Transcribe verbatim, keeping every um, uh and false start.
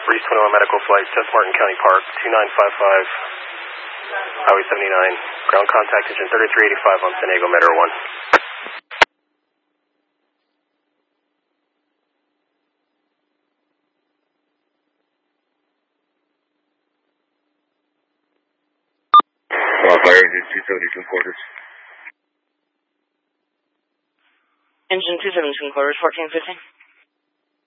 Reese twenty-one Medical Flight, Test Martin County Park, two nine five five, Highway seventy-nine. Ground contact engine thirty-three eighty-five on San Diego Metro one. Uh, fire engine two seventy-two quarters. Engine two seventy-two quarters, fourteen fifty.